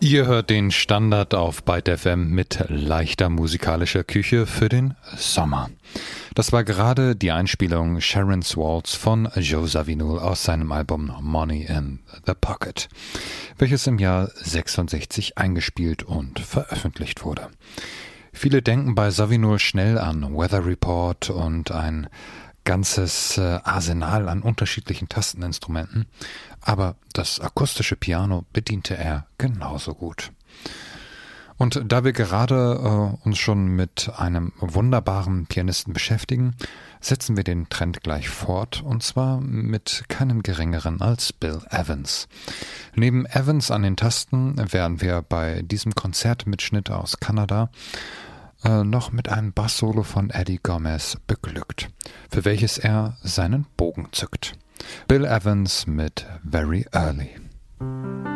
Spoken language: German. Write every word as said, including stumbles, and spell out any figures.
Ihr hört den Standard auf Byte F M mit leichter musikalischer Küche für den Sommer. Das war gerade die Einspielung Sharon's Waltz von Joe Zawinul aus seinem Album Money in the Pocket, welches im Jahr sechsundsechzig eingespielt und veröffentlicht wurde. Viele denken bei Zawinul schnell an Weather Report und ein ganzes äh, Arsenal an unterschiedlichen Tasteninstrumenten, aber das akustische Piano bediente er genauso gut. Und da wir gerade äh, uns schon mit einem wunderbaren Pianisten beschäftigen, setzen wir den Trend gleich fort, und zwar mit keinem geringeren als Bill Evans. Neben Evans an den Tasten werden wir bei diesem Konzertmitschnitt aus Kanada äh, noch mit einem Bass-Solo von Eddie Gomez beglückt, für welches er seinen Bogen zückt. Bill Evans mit Very Early.